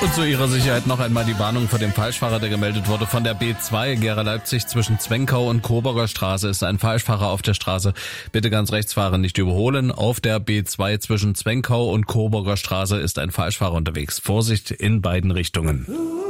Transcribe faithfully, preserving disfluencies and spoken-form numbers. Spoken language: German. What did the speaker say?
Und zu Ihrer Sicherheit noch einmal die Warnung vor dem Falschfahrer, der gemeldet wurde von der B zwei Gera-Leipzig zwischen Zwenkau und Coburger Straße ist ein Falschfahrer auf der Straße. Bitte ganz rechts fahren, nicht überholen. Auf der B zwei zwischen Zwenkau und Coburger Straße ist ein Falschfahrer unterwegs. Vorsicht in beiden Richtungen.